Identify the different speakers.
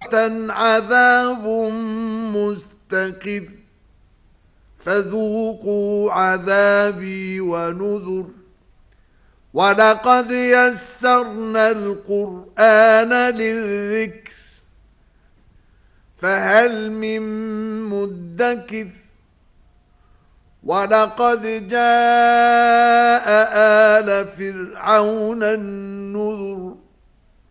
Speaker 1: عذاب مستقر فذوقوا عذابي ونذر ولقد يسرنا القرآن للذكر فهل من مدكر ولقد جاء آل فرعون النذر